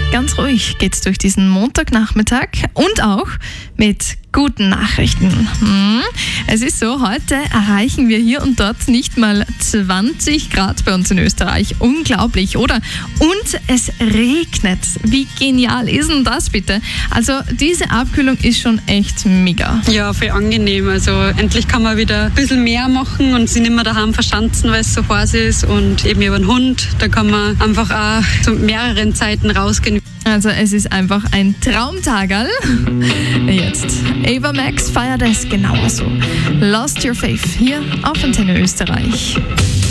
ganz ruhig geht's durch diesen Montagnachmittag und auch mit guten Nachrichten. Es ist so, heute erreichen wir hier und dort nicht mal 20 Grad bei uns in Österreich. Unglaublich, oder? Und es regnet. Wie genial ist denn das bitte? Also diese Abkühlung ist schon echt mega. Ja, voll angenehm. Also endlich kann man wieder ein bisschen mehr machen und sich nicht mehr daheim verschanzen, weil es so heiß ist. Und eben über den Hund, da kann man einfach auch zu mehreren Zeiten rausgehen. Also es ist einfach ein Traumtagerl. Jetzt Ava Max feiert es genauso. Lost Your Faith hier auf Antenne Österreich.